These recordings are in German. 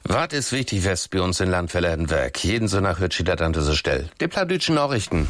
Was ist wichtig, was bei uns in Landverlädenwerk? Jeden Sonntag hört sie das an dieser Stelle. Die plattdütschen Nachrichten.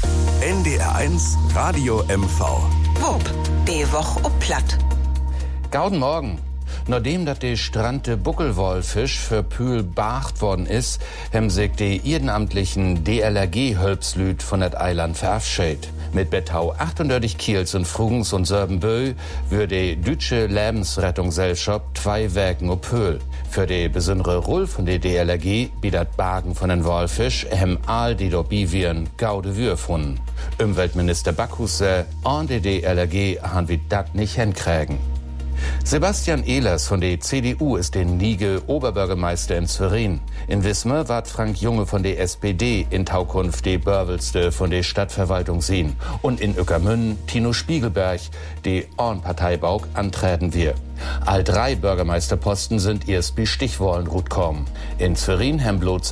NDR1 Radio MV. Wupp, die Woche ob Platt. Gauden Morgen. Nachdem dat de strandte Buckelwolfisch für Pühl beacht worden ist, hem sich die ehrenamtlichen DLRG-Hölpslüd von dat Eiland verabschiedet. Mit Bettau 38 Kiels und Frugens und Sörbenbö würde die deutsche Lebensrettungsgesellschaft 2 Werken op Pühl. Für die besondere Rolle von der DLRG bietet Bagen von den Wolfisch hem all die dabei wären gaude Wür gefunden. Umweltminister Backhuse an der DLRG han wir dat nicht hinkriegen. Sebastian Ehlers von der CDU ist der nie Oberbürgermeister in Zwerrin. In Wismar ward Frank Junge von der SPD in Taukunft die Börwelste von der Stadtverwaltung sehen. Und in Ueckermünn Tino Spiegelberg, die Ornparteibauk, antreten wir. All 3 Bürgermeisterposten sind erst bei Stichwahlen rutkommen. In Zwerrin haben bloß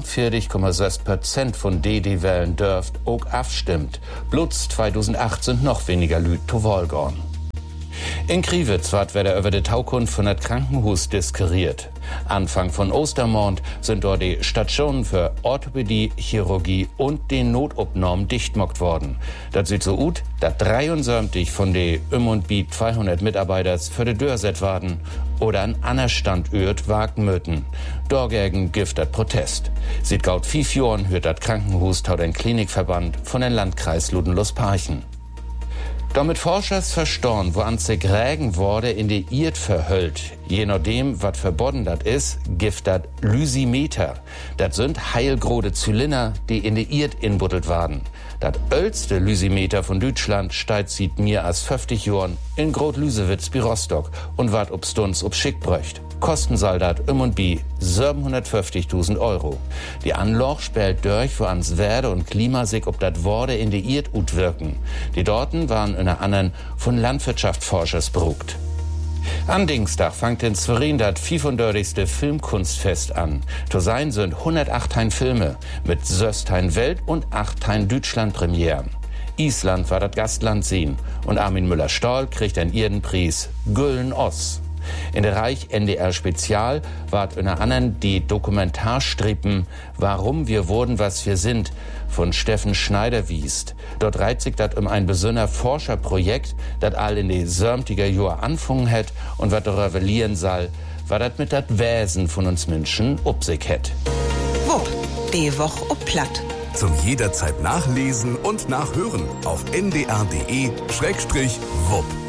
41,6% von die wählen dürft auch abstimmt. Bloß 2008 sind noch weniger Lüd zu Wahl gegangen. In Kriwitz ward wieder über die Taukunft von das Krankenhaus diskutiert. Anfang von Ostermond sind dort die Stationen für Orthopädie, Chirurgie und den Notopnahmen dichtmockt worden. Das sieht so ut, dass 73 von den und bi 200 Mitarbeiters für die Dörr set waren oder an ander Standort wagen möten. Dagegen gibt das Protest. Sieht gaut 5 Jahren hört das Krankenhaus taut ein Klinikverband von den Landkreis Ludenlust-Parchen. Damit Forschers verstorn, wo an sich Rägen wurde in die Irt verhüllt. Je nachdem, was verboten dat is, gift dat Lysimeter. Dat sind heilgrode Zylinder, die in die Irt inbuttelt waren. Dat älteste Lysimeter von Deutschland steigt sieht mir als 50 Jahren in Grot-Lüsewitz bei Rostock und wart ob Stunz ob Schickbröcht. Kosten soll dat und bi 750.000 Euro. Die Anloch spielt durch, wo ans Werde und Klima sich ob dat Worde in die Irt ut wirken. Die Dorten waren in einer anderen von Landwirtschaftsforschers berugt. Am Dienstag fangt in Zwerrin das 35. Filmkunstfest an. To sein sind 108 Filme mit 6 Welt- und 8 Deutschland-Premieren. Island war das Gastland sehen und Armin Müller-Stahl kriegt einen Erdenpreis Gülden Oss. In der Reich NDR Spezial ward unter anderem die Dokumentarstrippen Warum wir wurden, was wir sind von Steffen Schneider wiest. Dort reiht sich das um ein besonderer Forscherprojekt, das all in die 70er Jahre anfangen hat und was darüber revelieren soll, was das mit das Wesen von uns Menschen ob sich hat. Wupp, die Woche ob Platt. Zum jederzeit nachlesen und nachhören auf ndr.de/wupp.